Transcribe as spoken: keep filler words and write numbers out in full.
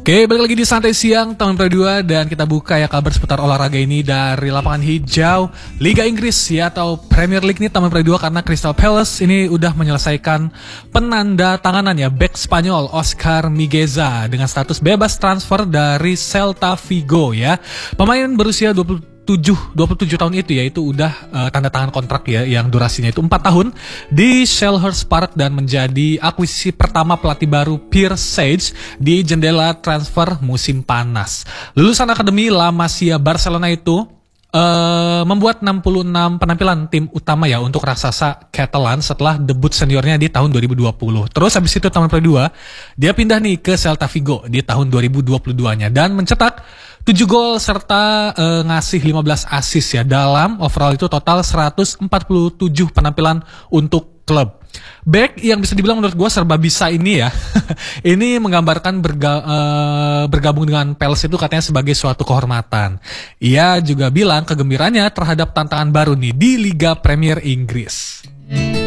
Oke, balik lagi di Santai Siang tahun dua ribu dua puluh dua dan kita buka ya kabar seputar olahraga ini dari lapangan hijau Liga Inggris ya atau Premier League nih tahun dua ribu dua puluh dua karena Crystal Palace ini udah menyelesaikan penanda tanganan ya bek Spanyol Oscar Mingueza dengan status bebas transfer dari Celta Vigo ya. Pemain berusia dua puluh tujuh tahun itu ya itu udah uh, tanda tangan kontrak ya yang durasinya itu empat tahun di Selhurst Park dan menjadi akuisisi pertama pelatih baru Pierre Sage di jendela transfer musim panas. Lulusan akademi La Masia Barcelona itu Uh, membuat enam puluh enam penampilan tim utama ya untuk raksasa Catalan setelah debut seniornya di tahun dua ribu dua puluh. Terus habis itu tahun dua ribu dua puluh dua dia pindah nih ke Celta Vigo di tahun dua ribu dua puluh dua-nya dan mencetak tujuh gol serta uh, ngasih lima belas assist ya dalam overall itu total seratus empat puluh tujuh penampilan untuk klub. Back yang bisa dibilang menurut gue serba bisa ini ya. Ini menggambarkan berga, uh, bergabung dengan Palace itu katanya sebagai suatu kehormatan. Ia juga bilang kegembiraannya terhadap tantangan baru nih di Liga Premier Inggris.